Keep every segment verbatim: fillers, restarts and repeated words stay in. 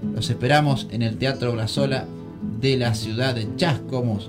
Los esperamos en el Teatro Blasola de la ciudad de Chascomús.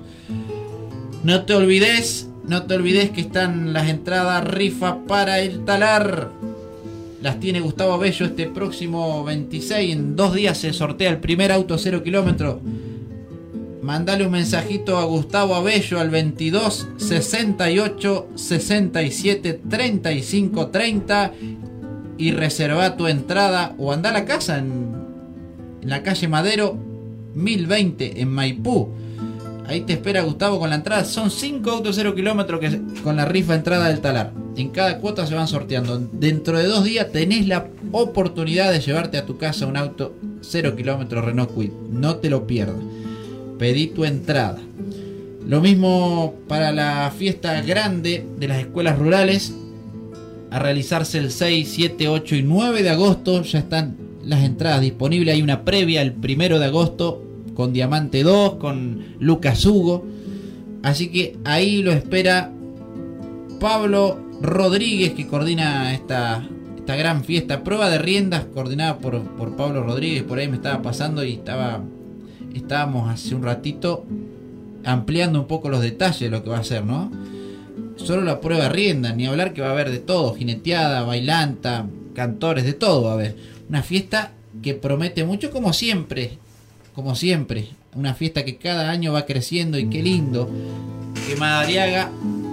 No te olvides, no te olvides que están las entradas rifa para el talar. Las tiene Gustavo Bello este próximo veintiséis. En dos días se sortea el primer auto cero kilómetro. Mandale un mensajito a Gustavo Abello al veintidós sesenta y ocho sesenta y siete treinta y cinco treinta y reserva tu entrada, o anda a la casa en, en la calle Madero mil veinte en Maipú. Ahí te espera Gustavo con la entrada. Son cinco autos cero kilómetros que, con la rifa entrada del talar. En cada cuota se van sorteando. Dentro de dos días tenés la oportunidad de llevarte a tu casa un auto cero kilómetros Renault Kwid. No te lo pierdas. Pedí tu entrada. Lo mismo para la fiesta grande de las escuelas rurales, a realizarse el seis, siete, ocho y nueve de agosto. Ya están las entradas disponibles. Hay una previa el primero de agosto con Diamante dos, con Lucas Hugo. Así que ahí lo espera Pablo Rodríguez, que coordina esta, esta gran fiesta. Prueba de riendas coordinada por, por Pablo Rodríguez. Por ahí me estaba pasando y estaba estábamos hace un ratito ampliando un poco los detalles de lo que va a ser, ¿no? Solo la prueba de riendas, ni hablar que va a haber de todo: jineteada, bailanta, cantores, de todo va a haber. Una fiesta que promete mucho, como siempre. Como siempre, una fiesta que cada año va creciendo, y qué lindo que Madariaga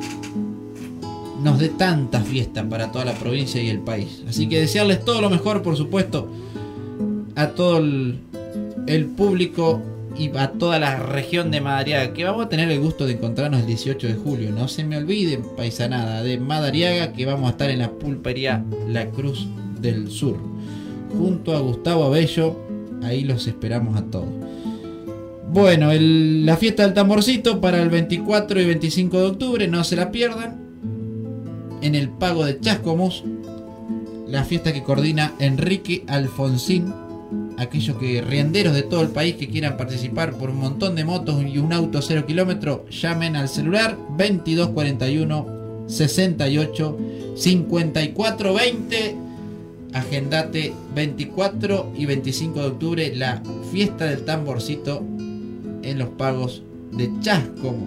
nos dé tanta fiesta para toda la provincia y el país. Así que desearles todo lo mejor, por supuesto, a todo el, el público y a toda la región de Madariaga, que vamos a tener el gusto de encontrarnos el dieciocho de julio. No se me olviden, paisanada de Madariaga, que vamos a estar en la pulpería La Cruz del Sur, junto a Gustavo Abello. Ahí los esperamos a todos. Bueno, el, la fiesta del tamborcito para el veinticuatro y veinticinco de octubre, no se la pierdan. En el Pago de Chascomús, la fiesta que coordina Enrique Alfonsín. Aquellos que rienderos de todo el país que quieran participar por un montón de motos y un auto cero kilómetro, llamen al celular veintidós cuarenta y uno sesenta y ocho cincuenta y cuatro veinte. Agendate veinticuatro y veinticinco de octubre, la fiesta del tamborcito en los Pagos de Chascomús.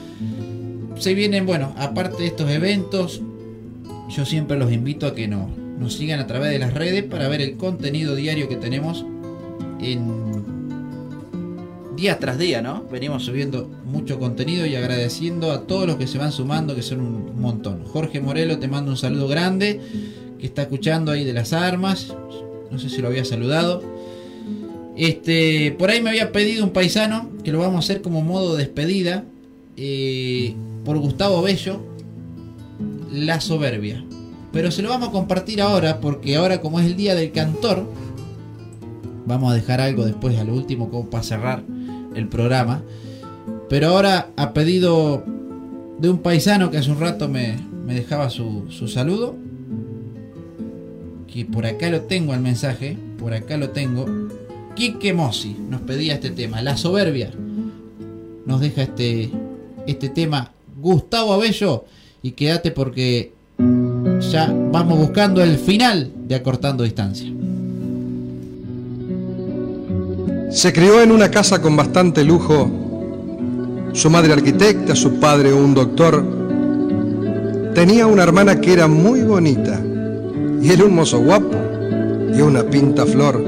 Se vienen, bueno, aparte de estos eventos, yo siempre los invito a que no, nos sigan a través de las redes para ver el contenido diario que tenemos en día tras día, ¿no? Venimos subiendo mucho contenido y agradeciendo a todos los que se van sumando, que son un montón. Jorge Morelo, te mando un saludo grande, que está escuchando ahí de las armas. No sé si lo había saludado. Este, por ahí me había pedido un paisano, que lo vamos a hacer como modo de despedida, eh, por Gustavo Bello, La Soberbia. Pero se lo vamos a compartir ahora, porque ahora, como es el día del cantor, vamos a dejar algo después a lo último como para cerrar el programa. Pero ahora, a pedido de un paisano que hace un rato me, me dejaba su, su saludo, que por acá lo tengo el mensaje, por acá lo tengo. Quique Mossi nos pedía este tema, La Soberbia. Nos deja este, este tema Gustavo Abello, y quédate porque ya vamos buscando el final de Acortando Distancia. Se crió en una casa con bastante lujo, su madre arquitecta, su padre un doctor. Tenía una hermana que era muy bonita, y él un mozo guapo y una pinta flor.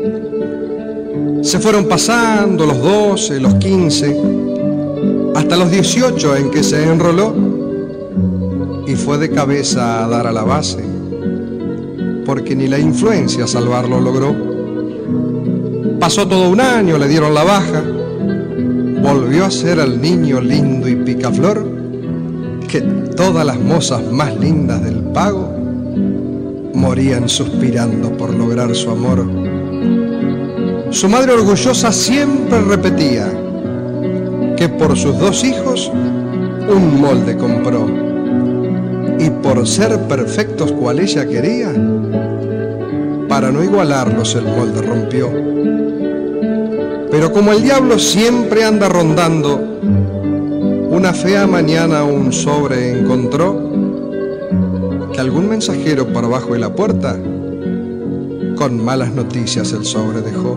Se fueron pasando los doce, los quince, hasta los dieciocho en que se enroló y fue de cabeza a dar a la base, porque ni la influencia salvarlo logró. Pasó todo un año, le dieron la baja, volvió a ser al niño lindo y picaflor, que todas las mozas más lindas del Pago morían suspirando por lograr su amor. Su madre orgullosa siempre repetía que por sus dos hijos un molde compró, y por ser perfectos cual ella quería, para no igualarlos el molde rompió. Pero como el diablo siempre anda rondando, una fea mañana un sobre encontró, que algún mensajero por abajo de la puerta con malas noticias el sobre dejó.